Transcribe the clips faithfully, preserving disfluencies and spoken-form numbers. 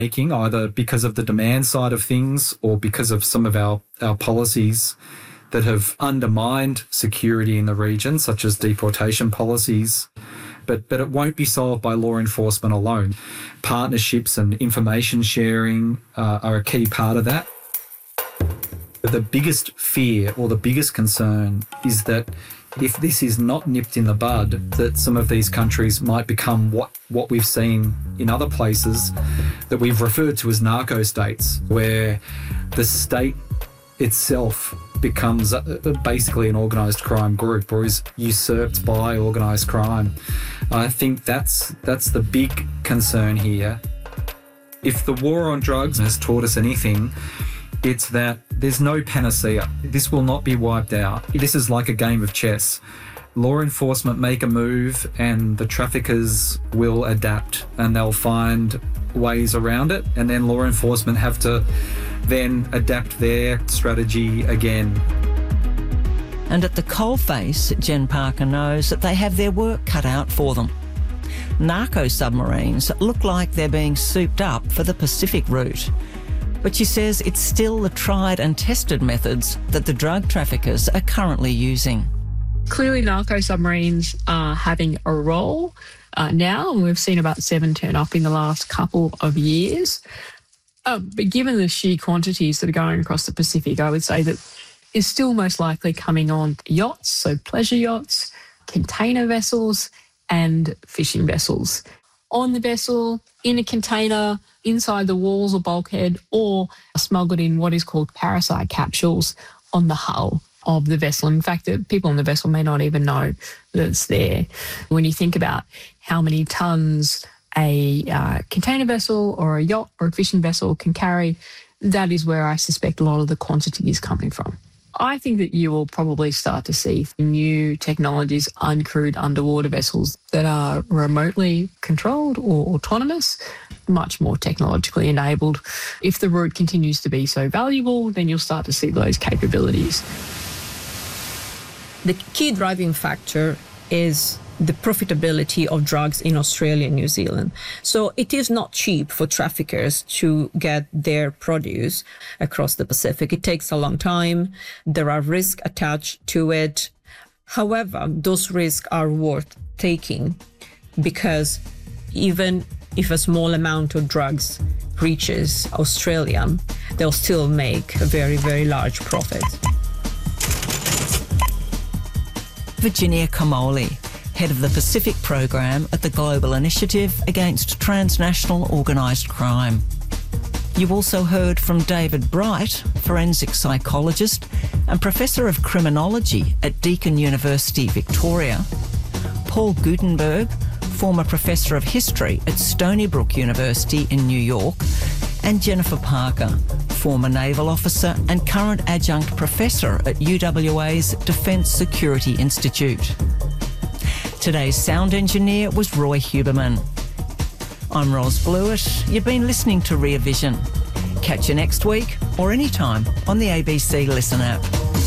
making, either because of the demand side of things or because of some of our, our policies that have undermined security in the region, such as deportation policies. But, but it won't be solved by law enforcement alone. Partnerships and information sharing uh, are a key part of that. But the biggest fear or the biggest concern is that if this is not nipped in the bud, that some of these countries might become what, what we've seen in other places that we've referred to as narco states, where the state itself becomes basically an organised crime group or is usurped by organised crime. I think that's that's the big concern here. If the war on drugs has taught us anything, it's that there's no panacea. This will not be wiped out. This is like a game of chess. Law enforcement make a move and the traffickers will adapt and they'll find ways around it, and then law enforcement have to then adapt their strategy again. And at the coalface, Jen Parker knows that they have their work cut out for them. Narco submarines look like they're being souped up for the Pacific route. But she says it's still the tried and tested methods that the drug traffickers are currently using. Clearly, narco submarines are having a role uh, now, and we've seen about seven turn up in the last couple of years. Uh, but given the sheer quantities that are going across the Pacific, I would say that it's still most likely coming on yachts, so pleasure yachts, container vessels, and fishing vessels. On the vessel, in a container, inside the walls or bulkhead, or smuggled in what is called parasite capsules on the hull of the vessel. In fact, the people on the vessel may not even know that it's there. When you think about how many tons a uh, container vessel or a yacht or a fishing vessel can carry, that is where I suspect a lot of the quantity is coming from. I think that you will probably start to see new technologies, uncrewed underwater vessels that are remotely controlled or autonomous, much more technologically enabled. If the route continues to be so valuable, then you'll start to see those capabilities. The key driving factor is the profitability of drugs in Australia and New Zealand. So it is not cheap for traffickers to get their produce across the Pacific. It takes a long time. There are risks attached to it. However, those risks are worth taking because even if a small amount of drugs reaches Australia, they'll still make a very, very large profit. Virginia Comolli, head of the Pacific Program at the Global Initiative Against Transnational Organised Crime. You also heard from David Bright, forensic psychologist and Professor of Criminology at Deakin University, Victoria, Paul Gutenberg, former Professor of History at Stony Brook University in New York, and Jennifer Parker, former naval officer and current adjunct professor at U W A's Defence Security Institute. Today's sound engineer was Roy Huberman. I'm Ros Blewett. You've been listening to Rear Vision. Catch you next week or anytime on the A B C Listen app.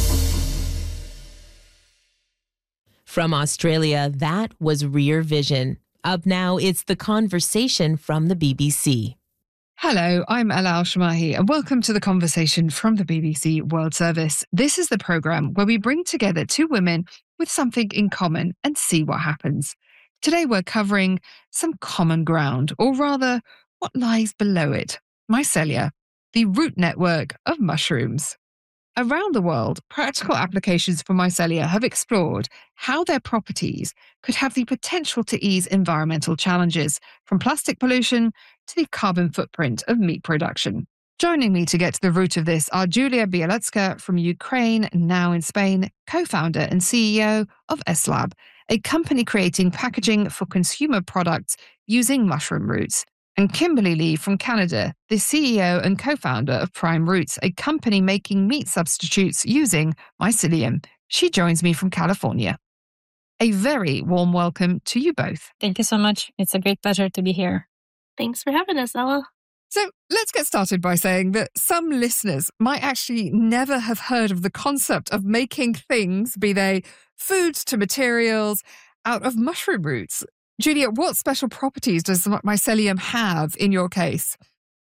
From Australia, that was Rear Vision. Up now, it's The Conversation from the B B C. Hello, I'm Ella Al-Shamahi and welcome to The Conversation from the B B C World Service. This is the programme where we bring together two women with something in common and see what happens. Today we're covering some common ground, or rather, what lies below it. Mycelia, the root network of mushrooms. Around the world, practical applications for mycelia have explored how their properties could have the potential to ease environmental challenges, from plastic pollution to the carbon footprint of meat production. Joining me to get to the root of this are Julia Bielecka from Ukraine, now in Spain, co-founder and C E O of S-Lab, a company creating packaging for consumer products using mushroom roots, and Kimberly Lee from Canada, the C E O and co-founder of Prime Roots, a company making meat substitutes using mycelium. She joins me from California. A very warm welcome to you both. Thank you so much. It's a great pleasure to be here. Thanks for having us, Ella. So let's get started by saying that some listeners might actually never have heard of the concept of making things, be they foods to materials, out of mushroom roots. Julia, what special properties does mycelium have in your case?